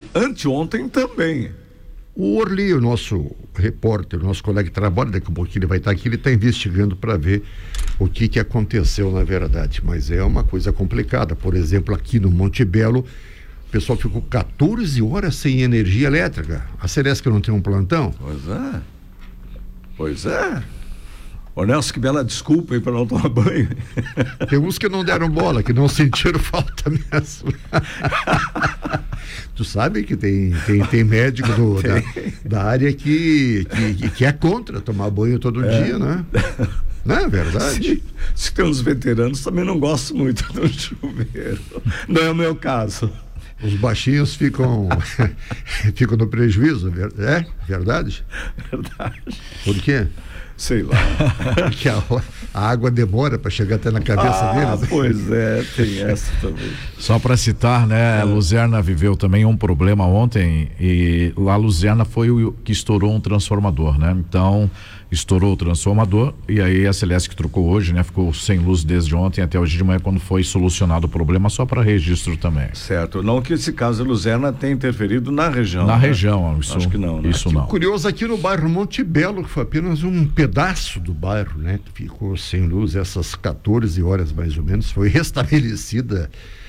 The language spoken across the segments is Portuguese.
anteontem também. O Orli, o nosso repórter, o nosse colega que trabalha, daqui a pouquinho ele vai estar aqui, ele está investigando para ver o que aconteceu na verdade, mas é uma coisa complicada. Por exemplo, aqui no Monte Belo, o pessoal ficou 14 horas sem energia elétrica. A Celesc não tem um plantão? Pois é. Ô Nelson, que bela desculpa aí para não tomar banho. Tem uns que não deram bola, que não sentiram falta mesmo. Tu sabe que tem médico da área que é contra tomar banho todo dia, né? Não é verdade? Se tem uns veteranos, também não gosto muito do chuveiro. Não é o meu caso. Os baixinhos ficam no prejuízo, é verdade? Verdade. Por quê? Sei lá. Porque a água demora para chegar até na cabeça deles. Pois é, tem essa também. Só para citar, né? Luzerna viveu também um problema ontem e lá Luzerna foi o que estourou um transformador, né? Então, estourou o transformador e aí a Celesc trocou hoje, né? Ficou sem luz desde ontem até hoje de manhã, quando foi solucionado o problema, só para registro também. Certo, não que esse caso de Luzerna tenha interferido na região. Na região, isso, acho que não, né? Isso não. Curioso, aqui no bairro Monte Belo, que foi apenas um pedaço do bairro, né? Ficou sem luz essas 14 horas mais ou menos, foi restabelecido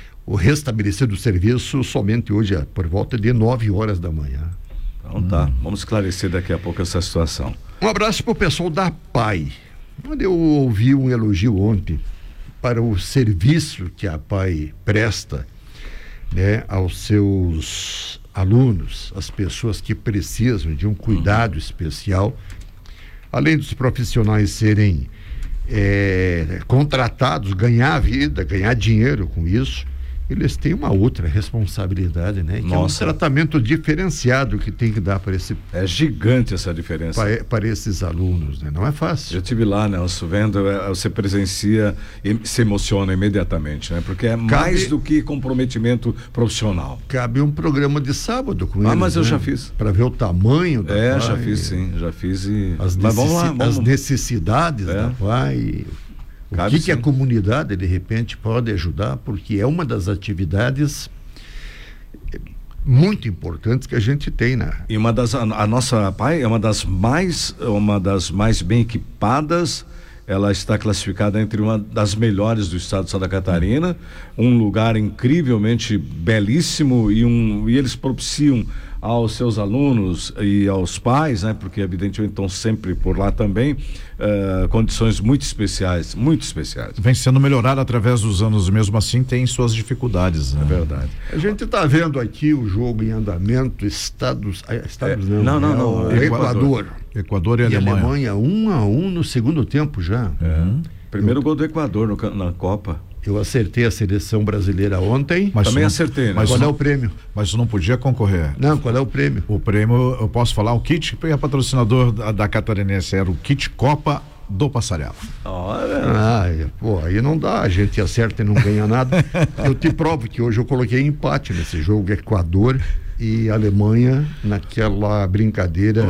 o serviço somente hoje, por volta de 9 horas da manhã. Então tá, vamos esclarecer daqui a pouco essa situação. Um abraço para o pessoal da PAI. Onde eu ouvi um elogio ontem para o serviço que a PAI presta, né, aos seus alunos, as pessoas que precisam de um cuidado especial, além dos profissionais serem contratados, ganhar vida, ganhar dinheiro com isso, eles têm uma outra responsabilidade, né? Que é um tratamento diferenciado que tem que dar para esse... É gigante essa diferença. Para esses alunos, né? Não é fácil. Eu estive lá, Nelson, vendo, você presencia e se emociona imediatamente, né? Porque mais do que comprometimento profissional. Cabe um programa de sábado com eles, mas eu já fiz. Para ver o tamanho da PAI. Já fiz sim, já fiz e... Mas vamos lá, as necessidades da PAI... O que a comunidade, de repente, pode ajudar, porque é uma das atividades muito importantes que a gente tem, né? E a nossa PAI é uma das mais bem equipadas. Ela está classificada entre uma das melhores do estado de Santa Catarina, um lugar incrivelmente belíssimo e eles propiciam aos seus alunos e aos pais, né? Porque evidentemente estão sempre por lá também, condições muito especiais. Vem sendo melhorado através dos anos, mesmo assim tem suas dificuldades, né? É verdade. A gente está vendo aqui o jogo em andamento, Equador e Alemanha 1-1 no segundo tempo já. Primeiro gol do Equador na Copa. Eu acertei a seleção brasileira ontem. Mas também acertei, né? Mas qual é o prêmio? Mas tu não podia concorrer. Não, qual é o prêmio? O prêmio, eu posso falar, o kit, é patrocinador da Catarinense, era o kit Copa do Passarela. Olha. Aí não dá, a gente acerta e não ganha nada. Eu te provo que hoje eu coloquei empate nesse jogo, Equador e Alemanha, naquela brincadeira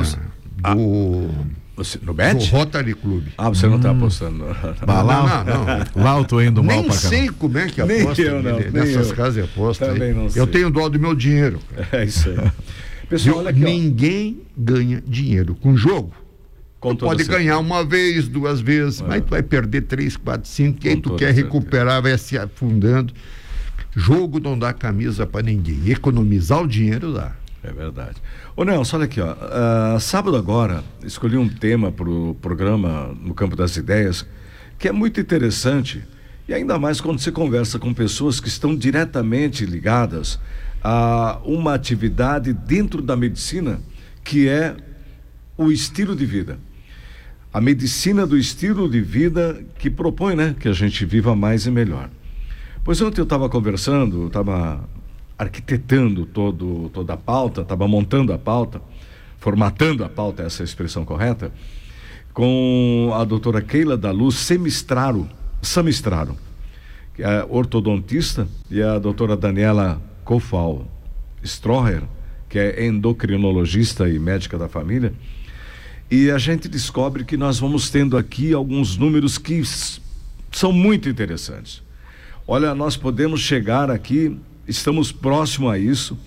no bet? Do Rotary Club. Você não está apostando. Não. Lá eu tô indo mal pra cá. Nem sei como é que aposta nessas casas de aposta. Também não sei. Eu tenho dó do meu dinheiro. É isso aí. Pessoal, olha aqui, ninguém ganha dinheiro com jogo. Tu pode ganhar uma vez, 2 vezes, mas tu vai perder 3, 4, 5. Quem tu quer recuperar vai se afundando. Jogo não dá camisa para ninguém. Economizar o dinheiro dá. É verdade. Ô Nelson, olha aqui, sábado agora, escolhi um tema para o programa No Campo das Ideias, que é muito interessante, e ainda mais quando você conversa com pessoas que estão diretamente ligadas a uma atividade dentro da medicina, que é o estilo de vida. A medicina do estilo de vida que propõe, né, que a gente viva mais e melhor. Pois ontem eu estava conversando, estava arquitetando toda a pauta, estava montando a pauta, formatando a pauta, essa é a expressão correta, com a doutora Keila da Luz Samistraro, que é ortodontista, e a doutora Daniela Kofal Stroher, que é endocrinologista e médica da família, e a gente descobre que nós vamos tendo aqui alguns números que são muito interessantes. Olha, nós podemos chegar aqui, estamos próximo a isso,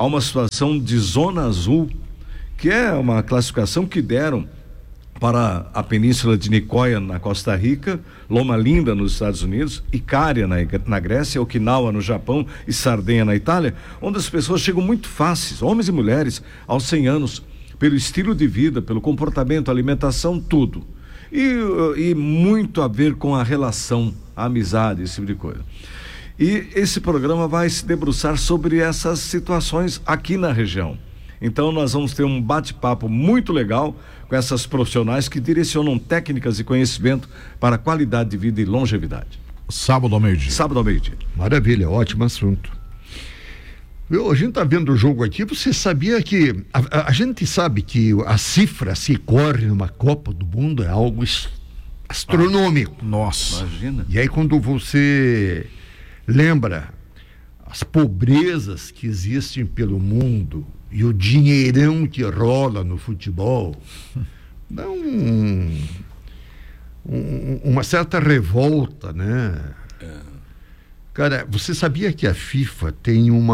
há uma situação de zona azul, que é uma classificação que deram para a península de Nicoya, na Costa Rica, Loma Linda, nos Estados Unidos, Icária, na Grécia, Okinawa, no Japão e Sardenha, na Itália, onde as pessoas chegam muito fáceis, homens e mulheres, aos 100 anos, pelo estilo de vida, pelo comportamento, alimentação, tudo. E muito a ver com a relação, a amizade, esse tipo de coisa. E esse programa vai se debruçar sobre essas situações aqui na região. Então nós vamos ter um bate-papo muito legal com essas profissionais que direcionam técnicas e conhecimento para qualidade de vida e longevidade. Sábado ao meio-dia. Sábado ao meio-dia. Maravilha, ótimo assunto. A gente está vendo o jogo aqui, você sabia que a gente sabe que a cifra se corre numa Copa do Mundo é algo astronômico. Nossa. Imagina. E aí quando você lembra as pobrezas que existem pelo mundo e o dinheirão que rola no futebol, dá uma certa revolta, né? Cara, você sabia que a FIFA tem um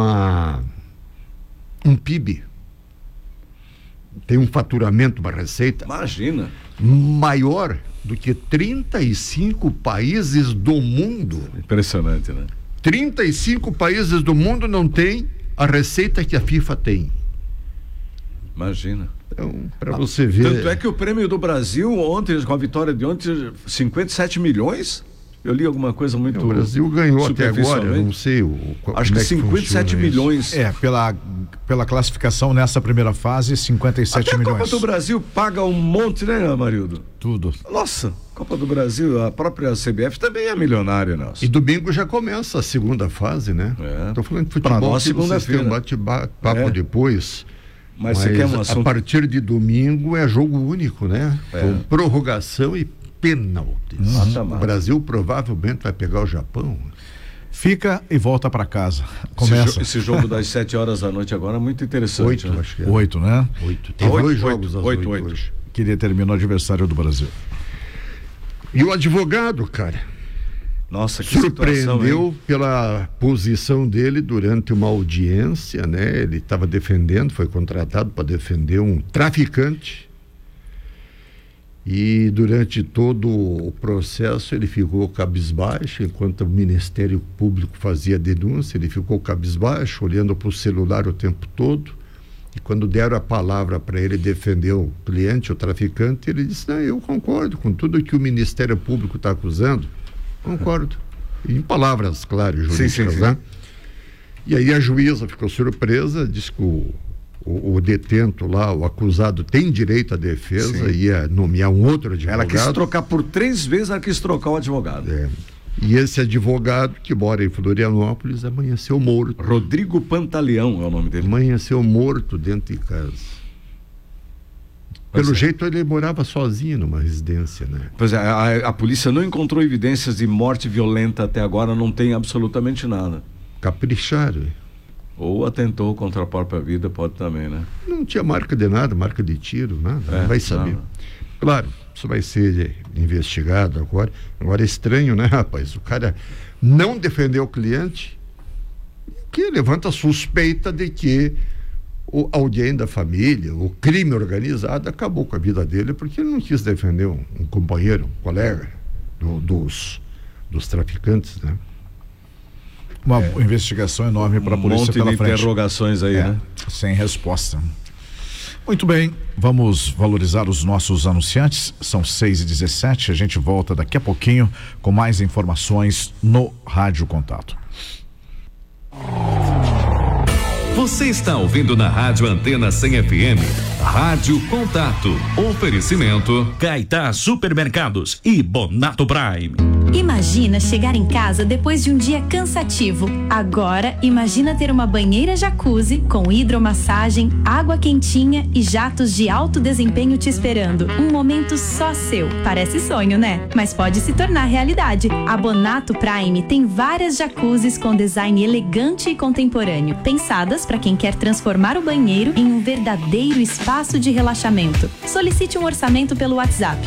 PIB, tem um faturamento, uma receita Imagina. maior do que 35 países do mundo? Impressionante, né? 35 países do mundo não têm a receita que a FIFA tem. Imagina. Então, para você ver. Tanto é que o prêmio do Brasil ontem, com a vitória de ontem, 57 milhões. Eu li alguma coisa muito. O Brasil ganhou até agora, não sei acho que 57 milhões. Pela classificação nessa primeira fase, 57 até milhões. A Copa do Brasil paga um monte, né, Amarildo? Tudo. Nossa, Copa do Brasil, a própria CBF também é milionária, Nelson. E domingo já começa a segunda fase, né? Estou falando de futebol, pra nós, segunda-feira. Um bate-papo depois. Mas você quer um assunto... a partir de domingo é jogo único, né? Com prorrogação e pênaltis. O Brasil provavelmente vai pegar o Japão. Fica e volta para casa. Começa. Esse jogo das 7 horas da noite agora é muito interessante. 8, né? acho que é. 8, né? 8. Tem 2 jogos às 8 hoje. Queria terminar o adversário do Brasil. E o advogado, cara, nossa, que surpreendeu situação, pela posição dele durante uma audiência, né? Ele estava defendendo, foi contratado para defender um traficante. E durante todo o processo ele ficou cabisbaixo, enquanto o Ministério Público fazia denúncia, ele ficou cabisbaixo, olhando para o celular o tempo todo. E quando deram a palavra para ele defender o cliente, o traficante, ele disse: não, eu concordo com tudo que o Ministério Público está acusando. Concordo. Em palavras claras, jurídicas, sim. né? E aí a juíza ficou surpresa, disse que o detento lá, o acusado, tem direito à defesa, ia nomear um outro advogado. Ela quis trocar por 3 vezes, ela quis trocar o advogado. E esse advogado, que mora em Florianópolis, amanheceu morto. Rodrigo Pantaleão é o nome dele. Amanheceu morto dentro de casa. Pelo jeito ele morava sozinho numa residência, né? Pois é, a polícia não encontrou evidências de morte violenta até agora, não tem absolutamente nada. Capricharam. Ou atentou contra a própria vida, pode também, né? Não tinha marca de nada, marca de tiro, nada, não vai saber. Nada. Claro, isso vai ser investigado agora. Agora é estranho, né, rapaz? O cara não defendeu o cliente, que levanta a suspeita de que alguém da família, o crime organizado, acabou com a vida dele porque ele não quis defender um companheiro, um colega dos traficantes, né? Uma investigação enorme para a polícia pela frente. Um monte de interrogações aí, né? Sem resposta. Muito bem, vamos valorizar os nossos anunciantes. São 6h17, a gente volta daqui a pouquinho com mais informações no Rádio Contato. Você está ouvindo na Rádio Antena 100 FM, Rádio Contato. Oferecimento Caetá Supermercados e Bonato Prime. Imagina chegar em casa depois de um dia cansativo. Agora, imagina ter uma banheira jacuzzi com hidromassagem, água quentinha e jatos de alto desempenho te esperando. Um momento só seu. Parece sonho, né? Mas pode se tornar realidade. A Bonato Prime tem várias jacuzzis com design elegante e contemporâneo, pensadas para quem quer transformar o banheiro em um verdadeiro espaço de relaxamento. Solicite um orçamento pelo WhatsApp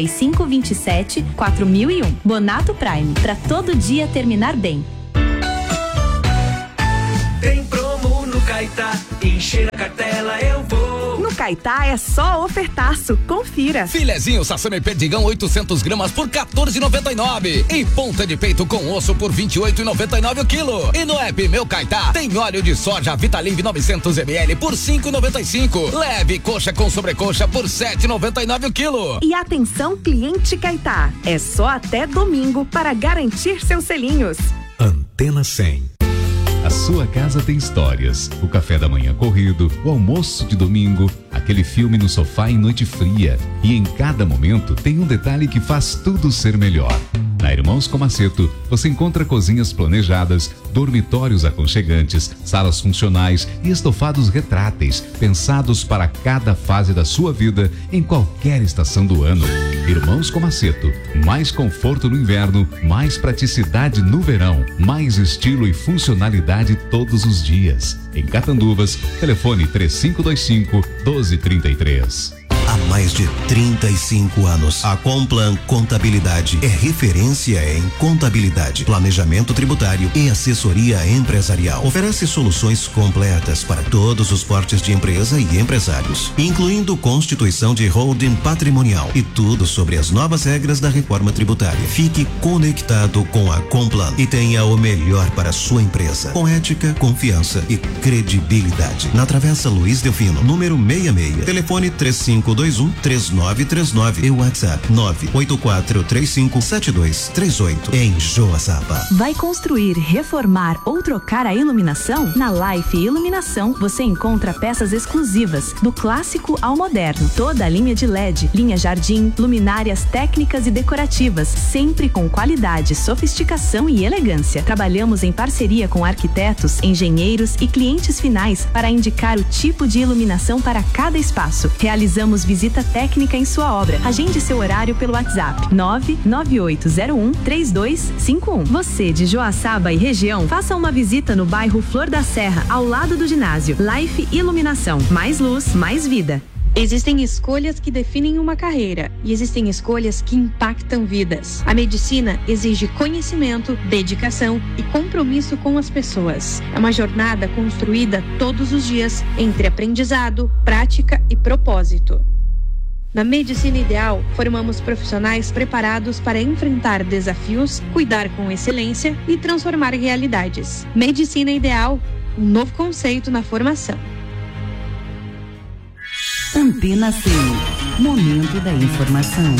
3527-4001. Bonato Prime, para todo dia terminar bem. Tem promo no Caetá encher a cartela eu vou. No Caetá é só ofertaço, confira. Filezinho Sassami Perdigão 800 gramas por 14,99 e ponta de peito com osso por 28,99 o quilo. E no app Meu Caetá tem óleo de soja Vitalimp 900 ml por 5,95. Leve coxa com sobrecoxa por 7,99 o quilo. E atenção cliente Caetá, é só até domingo para garantir seus selinhos. Antena 100. A sua casa tem histórias. O café da manhã corrido, o almoço de domingo, aquele filme no sofá em noite fria. E em cada momento tem um detalhe que faz tudo ser melhor. Na Irmãos Comaceto, você encontra cozinhas planejadas, dormitórios aconchegantes, salas funcionais e estofados retráteis, pensados para cada fase da sua vida, em qualquer estação do ano. Irmãos Comaceto, mais conforto no inverno, mais praticidade no verão, mais estilo e funcionalidade todos os dias. Em Catanduvas, telefone 3525-1233. Há mais de 35 anos, a Complan Contabilidade é referência em contabilidade, planejamento tributário e assessoria empresarial. Oferece soluções completas para todos os portes de empresa e empresários, incluindo constituição de holding patrimonial e tudo sobre as novas regras da reforma tributária. Fique conectado com a Complan e tenha o melhor para a sua empresa, com ética, confiança e credibilidade. Na Travessa Luiz Delfino, número 66, telefone 3521-3939 e WhatsApp 984357238 em Joaçaba. Vai construir, reformar ou trocar a iluminação? Na Life Iluminação você encontra peças exclusivas, do clássico ao moderno. Toda a linha de LED, linha jardim, luminárias técnicas e decorativas, sempre com qualidade, sofisticação e elegância. Trabalhamos em parceria com arquitetos, engenheiros e clientes finais para indicar o tipo de iluminação para cada espaço. Realizamos visita técnica em sua obra. Agende seu horário pelo WhatsApp 99801-3251. Você de Joaçaba e região, faça uma visita no bairro Flor da Serra, ao lado do ginásio. Life Iluminação. Mais luz, mais vida. Existem escolhas que definem uma carreira e existem escolhas que impactam vidas. A medicina exige conhecimento, dedicação e compromisso com as pessoas. É uma jornada construída todos os dias entre aprendizado, prática e propósito. Na Medicina Ideal, formamos profissionais preparados para enfrentar desafios, cuidar com excelência e transformar realidades. Medicina Ideal, um novo conceito na formação. Antena 100, momento da informação.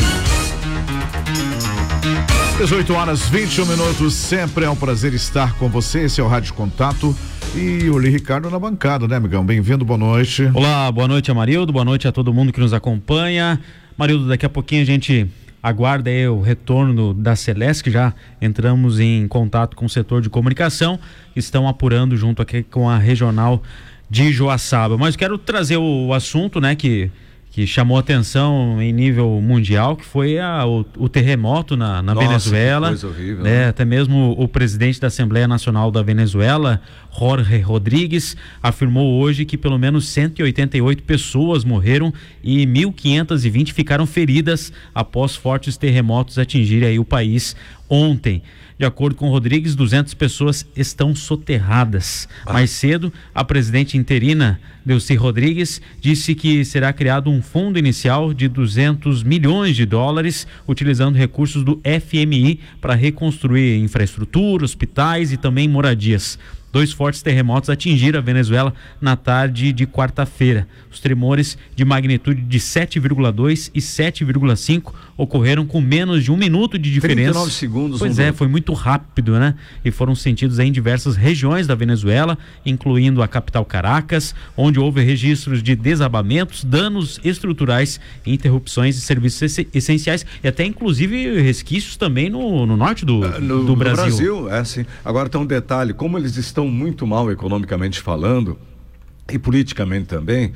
18h21, sempre é um prazer estar com você, esse é o Rádio Contato e o Li Ricardo na bancada, né, amigão? Bem-vindo, boa noite. Olá, boa noite, Amarildo, boa noite a todo mundo que nos acompanha. Amarildo, daqui a pouquinho a gente aguarda aí o retorno da Celesc, já entramos em contato com o setor de comunicação, estão apurando junto aqui com a regional de Joaçaba, mas quero trazer o assunto, né, que chamou atenção em nível mundial, que foi o terremoto na Venezuela. Que coisa horrível, né? Até mesmo o presidente da Assembleia Nacional da Venezuela, Jorge Rodrigues, afirmou hoje que pelo menos 188 pessoas morreram e 1.520 ficaram feridas após fortes terremotos atingirem aí o país ontem. De acordo com Rodrigues, 200 pessoas estão soterradas. Mais cedo, a presidente interina, Delcy Rodrigues, disse que será criado um fundo inicial de 200 milhões de dólares, utilizando recursos do FMI para reconstruir infraestrutura, hospitais e também moradias. 2 fortes terremotos atingiram a Venezuela na tarde de quarta-feira. Os tremores de magnitude de 7,2 e 7,5 ocorreram com menos de 1 minuto de diferença. 39 segundos. Pois é, foi muito rápido, né? E foram sentidos em diversas regiões da Venezuela, incluindo a capital Caracas, onde houve registros de desabamentos, danos estruturais, interrupções de serviços essenciais e até inclusive resquícios também no norte do Brasil. No Brasil, sim. Agora tem um detalhe, como eles estão muito mal economicamente falando e politicamente também,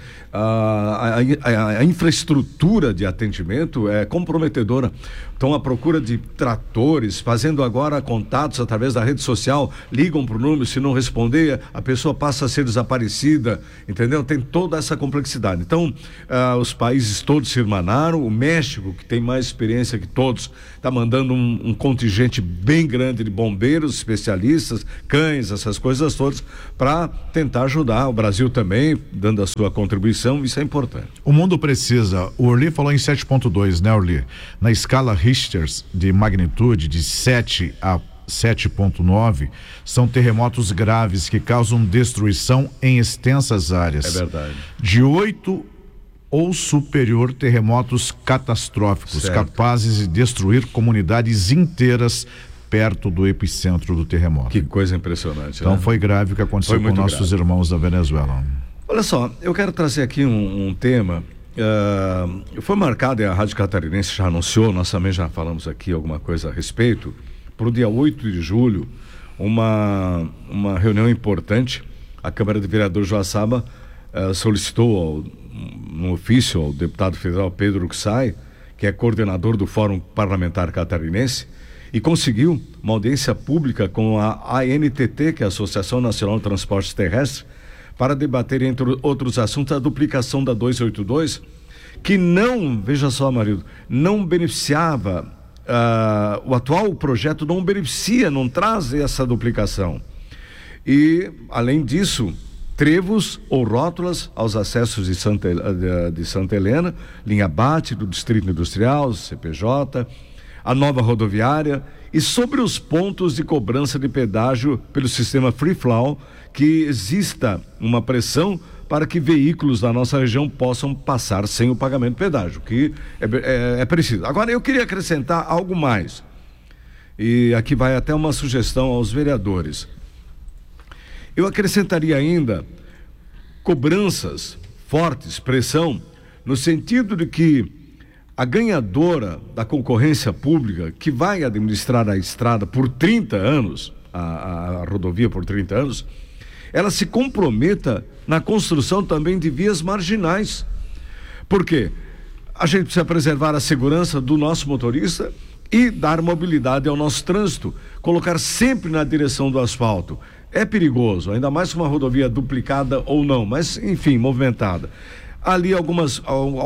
a infraestrutura de atendimento é comprometedora. Estão à procura de tratores, fazendo agora contatos através da rede social, ligam para o número, se não responder, a pessoa passa a ser desaparecida, entendeu? Tem toda essa complexidade. Então, os países todos se irmanaram, o México, que tem mais experiência que todos, está mandando um contingente bem grande de bombeiros, especialistas, cães, essas coisas todas, para tentar ajudar. O Brasil também dando a sua contribuição, isso é importante. O mundo precisa, o Orly falou em 7.2, né, Orly? Na escala Richter de magnitude de 7 a 7.9, são terremotos graves que causam destruição em extensas áreas. É verdade. De 8 ou superior, terremotos catastróficos, certo, capazes de destruir comunidades inteiras perto do epicentro do terremoto. Que coisa impressionante. Então, né? foi grave o que aconteceu com nossos irmãos da Venezuela. Olha só, eu quero trazer aqui um tema. Foi marcado, e a Rádio Catarinense já anunciou, nós também já falamos aqui alguma coisa a respeito, para o dia 8 de julho, uma reunião importante. A Câmara de Vereadores de Joaçaba solicitou no ofício ao deputado federal Pedro Uxai, que é coordenador do Fórum Parlamentar Catarinense, e conseguiu uma audiência pública com a ANTT, que é a Associação Nacional de Transportes Terrestres, para debater, entre outros assuntos, a duplicação da 282, que não, veja só, marido, não beneficiava, o atual projeto não beneficia, não traz essa duplicação. E, além disso, trevos ou rótulas aos acessos de Santa Helena, linha Bate, do Distrito Industrial, CPJ, a nova rodoviária, e sobre os pontos de cobrança de pedágio pelo sistema Free Flow, que exista uma pressão para que veículos da nossa região possam passar sem o pagamento de pedágio, que é preciso. Agora, eu queria acrescentar algo mais, e aqui vai até uma sugestão aos vereadores. Eu acrescentaria ainda cobranças fortes, pressão, no sentido de que a ganhadora da concorrência pública, que vai administrar a estrada por 30 anos, a rodovia por 30 anos, ela se comprometa na construção também de vias marginais. Por quê? A gente precisa preservar a segurança do nosso motorista e dar mobilidade ao nosso trânsito, colocar sempre na direção do asfalto. É perigoso, ainda mais com uma rodovia duplicada ou não, mas enfim, movimentada. Ali algumas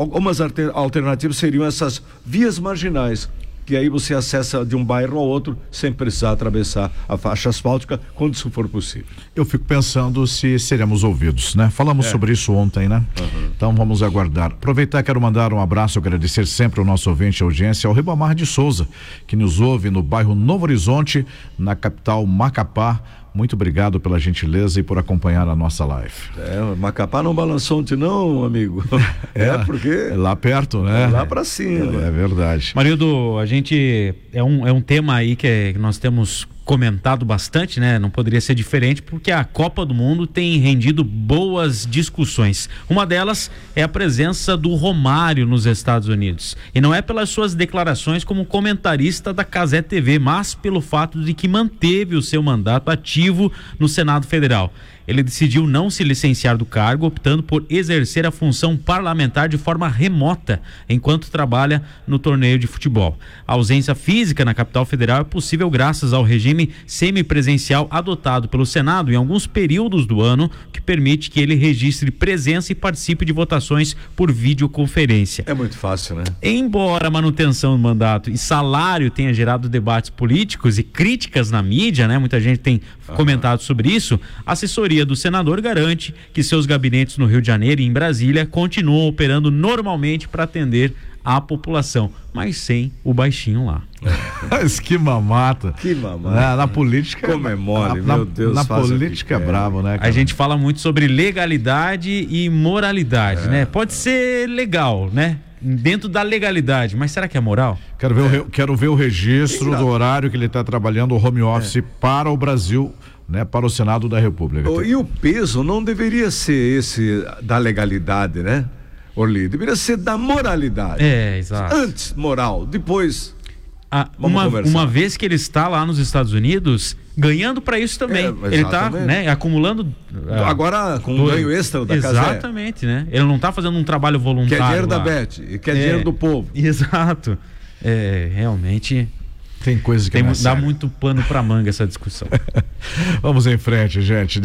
alternativas seriam essas vias marginais, que aí você acessa de um bairro ao outro sem precisar atravessar a faixa asfáltica, quando isso for possível. Eu fico pensando se seremos ouvidos, né? Falamos sobre isso ontem, né? Então vamos aguardar. Aproveitar, quero mandar um abraço, agradecer sempre ao nosso ouvinte e audiência, ao Ribamar de Souza, que nos ouve no bairro Novo Horizonte, na capital Macapá. Muito obrigado pela gentileza e por acompanhar a nossa live. Macapá não balançou ontem não, amigo. Porque é lá perto, né? É lá pra cima. É verdade. Marildo, a gente é um tema aí que nós temos comentado bastante, né? Não poderia ser diferente, porque a Copa do Mundo tem rendido boas discussões. Uma delas é a presença do Romário nos Estados Unidos. E não é pelas suas declarações como comentarista da Cazé TV, mas pelo fato de que manteve o seu mandato ativo no Senado Federal. Ele decidiu não se licenciar do cargo, optando por exercer a função parlamentar de forma remota, enquanto trabalha no torneio de futebol. A ausência física na capital federal é possível graças ao regime semipresencial adotado pelo Senado em alguns períodos do ano, que permite que ele registre presença e participe de votações por videoconferência. É muito fácil, né? Embora a manutenção do mandato e salário tenha gerado debates políticos e críticas na mídia, né? Muita gente tem comentado sobre isso, a assessoria do senador garante que seus gabinetes no Rio de Janeiro e em Brasília continuam operando normalmente para atender a população, mas sem o baixinho lá. Mas que mamata. Que mamata. Na política. Como é mole, meu Deus. Na política é bravo, né, cara? A gente fala muito sobre legalidade e moralidade, né? Pode ser legal, né? Dentro da legalidade, mas será que é moral? Quero ver o registro do horário que ele está trabalhando, o home office para o Brasil, né, para o Senado da República. E o peso não deveria ser esse da legalidade, né, Orly? Deveria ser da moralidade. Exato. Antes moral, depois uma vez que ele está lá nos Estados Unidos, ganhando para isso também. Ele está, né, acumulando agora com um ganho extra da Cazé. Exatamente, né? Ele não está fazendo um trabalho voluntário. Quer dinheiro da Beth e quer dinheiro do povo. Exato. Realmente tem coisas que dá muito pano para manga essa discussão. Vamos em frente, gente.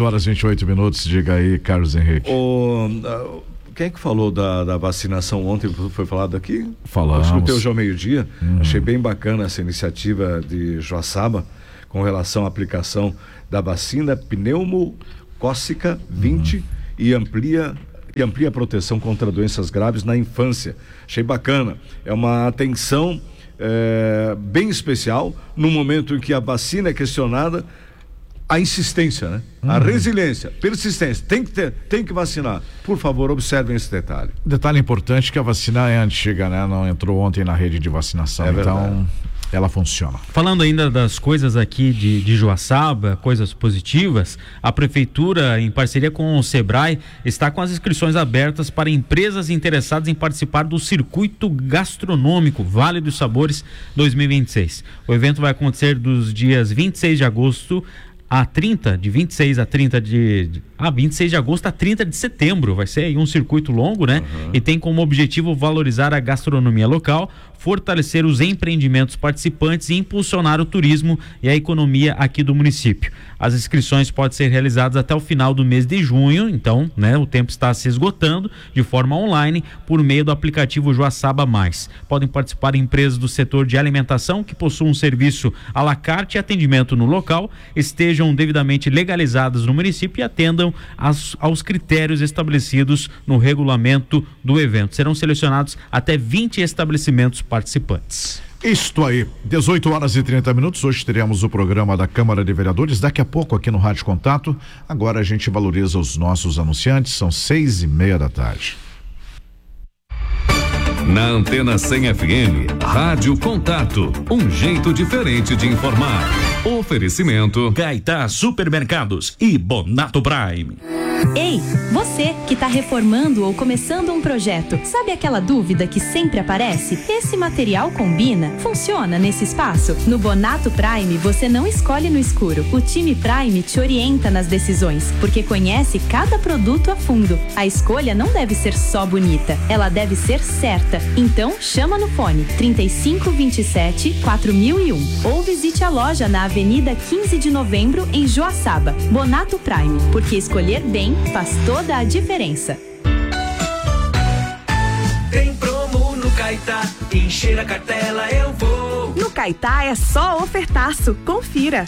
18h28. Diga aí, Carlos Henrique. Quem é que falou da vacinação ontem? Foi falado aqui? Falamos. Escutei hoje ao meio-dia. Achei bem bacana essa iniciativa de Joaçaba com relação à aplicação da vacina pneumocócica 20 e amplia a proteção contra doenças graves na infância. Achei bacana. É uma atenção bem especial no momento em que a vacina é questionada. A insistência, né? A resiliência, persistência, tem que vacinar. Por favor, observem esse detalhe. Detalhe importante que a vacina é antiga, né? Não entrou ontem na rede de vacinação, então ela funciona. Falando ainda das coisas aqui de Joaçaba, coisas positivas, a Prefeitura, em parceria com o Sebrae, está com as inscrições abertas para empresas interessadas em participar do Circuito Gastronômico Vale dos Sabores 2026. O evento vai acontecer dos dias 26 de agosto a 30, de 26 a 30 26 de agosto a 30 de setembro. Vai ser aí um circuito longo, né? E tem como objetivo valorizar a gastronomia local, fortalecer os empreendimentos participantes e impulsionar o turismo e a economia aqui do município. As inscrições podem ser realizadas até o final do mês de junho, então, né, o tempo está se esgotando de forma online por meio do aplicativo Joaçaba Mais. Podem participar empresas do setor de alimentação que possuam um serviço à la carte e atendimento no local, estejam devidamente legalizadas no município e atendam aos critérios estabelecidos no regulamento do evento. Serão selecionados até 20 estabelecimentos participantes. Isto aí, 18h30. Hoje teremos o programa da Câmara de Vereadores, daqui a pouco aqui no Rádio Contato. Agora a gente valoriza os nossos anunciantes, são 6:30 da tarde. Na Antena 100 FM, Rádio Contato, um jeito diferente de informar. Oferecimento Caetá Supermercados e Bonato Prime. Ei, você que está reformando ou começando um projeto, sabe aquela dúvida que sempre aparece? Esse material combina? Funciona nesse espaço? No Bonato Prime, você não escolhe no escuro. O time Prime te orienta nas decisões, porque conhece cada produto a fundo. A escolha não deve ser só bonita, ela deve ser certa. Então, chama no fone 3527-4001 ou visite a loja na Avenida 15 de Novembro, em Joaçaba. Bonato Prime, porque escolher bem faz toda a diferença. Tem promo no Caetá, encher a cartela eu vou. No Caetá é só ofertaço, confira.